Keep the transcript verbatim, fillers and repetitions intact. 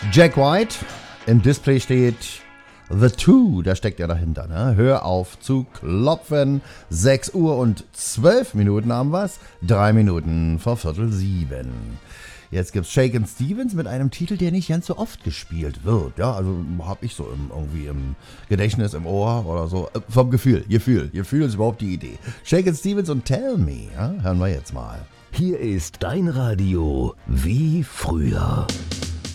Jack White, im Display steht The Two, da steckt ja dahinter, ne? Hör auf zu klopfen. sechs Uhr und zwölf Minuten haben wir's. Drei Minuten vor Viertel sieben. Jetzt gibt's Shakin' Stevens mit einem Titel, der nicht ganz so oft gespielt wird. Ja, also hab ich so im, irgendwie im Gedächtnis, im Ohr oder so. Äh, vom Gefühl, Gefühl. Gefühl ist überhaupt die Idee. Shakin' Stevens und Tell Me, ja? Hören wir jetzt mal. Hier ist dein Radio wie früher.